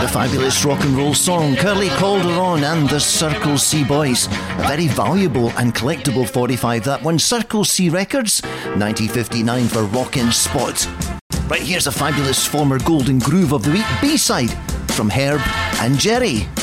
fabulous rock and roll song Curly Calderon and the Circle C Boys. A very valuable and collectible 45, that one. Circle C Records, 1959 for Rockin' Spot. Right, here's a fabulous former Golden Groove of the Week B-side from Herb and Jerry.